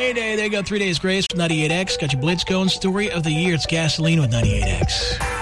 There you go. 3 days grace with 98X. Got your Blitz going. Story of the year. It's gasoline with 98X.